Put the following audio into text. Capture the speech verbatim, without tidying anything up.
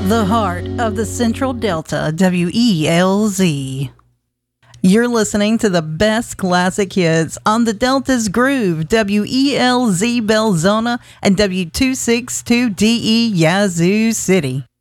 The heart of the Central Delta, W E L Z. You're listening to the best classic hits on the Delta's Groove, W E L Z Belzona and W two sixty-two D E Yazoo City.